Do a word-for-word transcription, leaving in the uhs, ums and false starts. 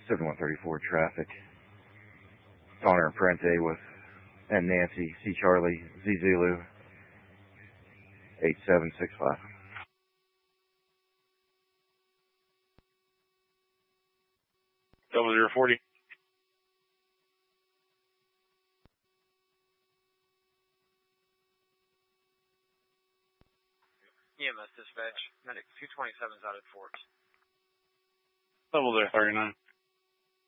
seven one three four traffic. Connor and Prente with and Nancy, C Charlie, Z Zulu, eight seven six five. Double zero forty. E M S dispatch, medic two twenty-seven is out at Fort. Double zero thirty-nine.